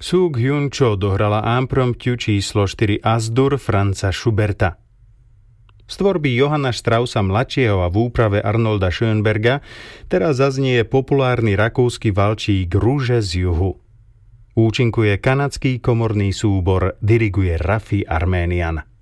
Suk Hyun Cho dohrala impromptu číslo 4 As-Dur Franza Schuberta. Z tvorby Johanna Straussa mladšieho a v úprave Arnolda Schönberga teraz zaznie populárny rakúsky valčík Rúže z juhu. Účinkuje kanadský komorný súbor, diriguje Rafi Arménian.